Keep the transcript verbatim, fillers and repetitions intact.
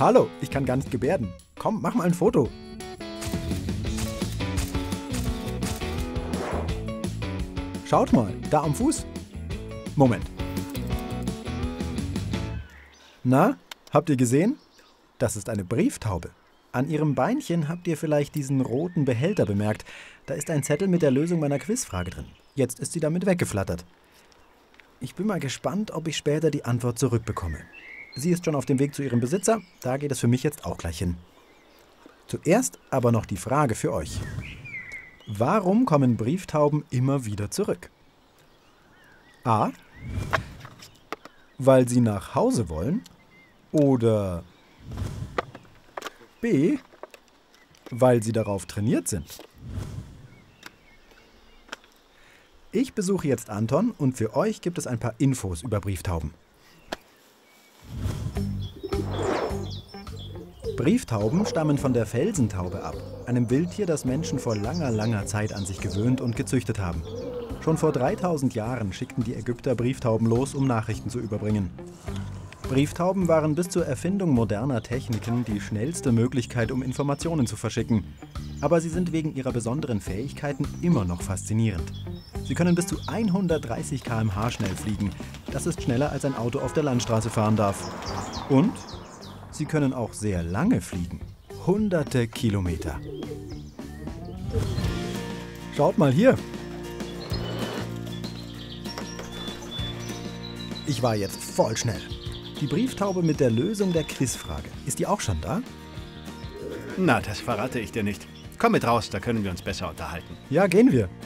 Hallo, ich kann gar nicht gebärden. Komm, mach mal ein Foto. Schaut mal, da am Fuß. Moment. Na, habt ihr gesehen? Das ist eine Brieftaube. An ihrem Beinchen habt ihr vielleicht diesen roten Behälter bemerkt. Da ist ein Zettel mit der Lösung meiner Quizfrage drin. Jetzt ist sie damit weggeflattert. Ich bin mal gespannt, ob ich später die Antwort zurückbekomme. Sie ist schon auf dem Weg zu ihrem Besitzer, da geht es für mich jetzt auch gleich hin. Zuerst aber noch die Frage für euch. Warum kommen Brieftauben immer wieder zurück? A. Weil sie nach Hause wollen? Oder B. Weil sie darauf trainiert sind? Ich besuche jetzt Anton und für euch gibt es ein paar Infos über Brieftauben. Brieftauben stammen von der Felsentaube ab, einem Wildtier, das Menschen vor langer, langer Zeit an sich gewöhnt und gezüchtet haben. Schon vor dreitausend Jahren schickten die Ägypter Brieftauben los, um Nachrichten zu überbringen. Brieftauben waren bis zur Erfindung moderner Techniken die schnellste Möglichkeit, um Informationen zu verschicken. Aber sie sind wegen ihrer besonderen Fähigkeiten immer noch faszinierend. Sie können bis zu hundertdreißig Kilometer pro Stunde schnell fliegen. Das ist schneller, als ein Auto auf der Landstraße fahren darf. Und sie können auch sehr lange fliegen. Hunderte Kilometer. Schaut mal hier. Ich war jetzt voll schnell. Die Brieftaube mit der Lösung der Quizfrage. Ist die auch schon da? Na, das verrate ich dir nicht. Komm mit raus, da können wir uns besser unterhalten. Ja, gehen wir.